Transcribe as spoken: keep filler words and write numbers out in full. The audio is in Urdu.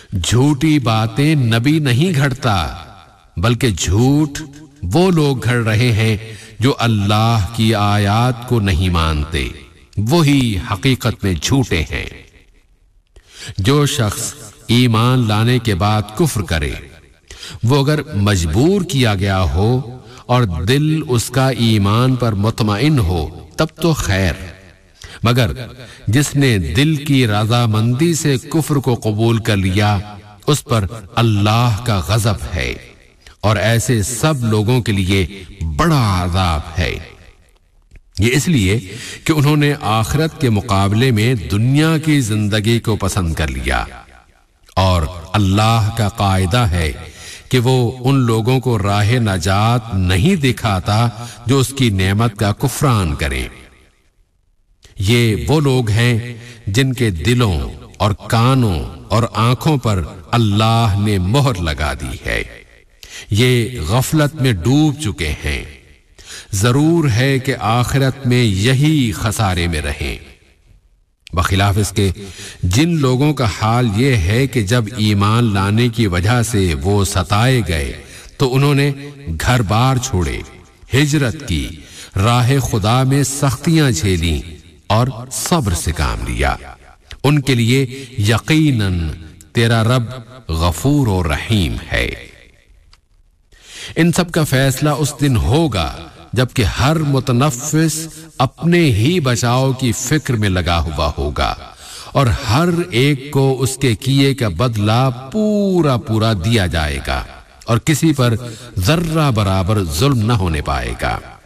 جھوٹی باتیں نبی نہیں گھڑتا، بلکہ جھوٹ وہ لوگ گھڑ رہے ہیں جو اللہ کی آیات کو نہیں مانتے، وہی حقیقت میں جھوٹے ہیں۔ جو شخص ایمان لانے کے بعد کفر کرے، وہ اگر مجبور کیا گیا ہو اور دل اس کا ایمان پر مطمئن ہو تب تو خیر، مگر جس نے دل کی رضامندی سے کفر کو قبول کر لیا اس پر اللہ کا غضب ہے، اور ایسے سب لوگوں کے لیے بڑا عذاب ہے۔ یہ اس لیے کہ انہوں نے آخرت کے مقابلے میں دنیا کی زندگی کو پسند کر لیا، اور اللہ کا قاعدہ ہے کہ وہ ان لوگوں کو راہ نجات نہیں دکھاتا جو اس کی نعمت کا کفران کریں۔ یہ وہ لوگ ہیں جن کے دلوں اور کانوں اور آنکھوں پر اللہ نے مہر لگا دی ہے، یہ غفلت میں ڈوب چکے ہیں، ضرور ہے کہ آخرت میں یہی خسارے میں رہیں۔ بخلاف اس کے جن لوگوں کا حال یہ ہے کہ جب ایمان لانے کی وجہ سے وہ ستائے گئے تو انہوں نے گھر بار چھوڑے، ہجرت کی، راہ خدا میں سختیاں جھیلیں اور صبر سے کام لیا، ان کے لیے یقیناً تیرا رب غفور و رحیم ہے۔ ان سب کا فیصلہ اس دن ہوگا جبکہ ہر متنفس اپنے ہی بچاؤ کی فکر میں لگا ہوا ہوگا، اور ہر ایک کو اس کے کیے کا بدلہ پورا پورا دیا جائے گا، اور کسی پر ذرہ برابر ظلم نہ ہونے پائے گا۔